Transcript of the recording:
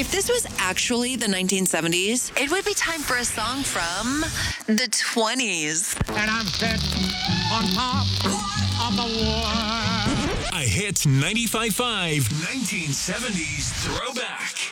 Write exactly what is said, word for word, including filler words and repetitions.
If this was actually the nineteen seventies, it would be time for a song from the twenties. And I'm sitting on top of the world. A hit ninety-five point five nineteen seventies throwback.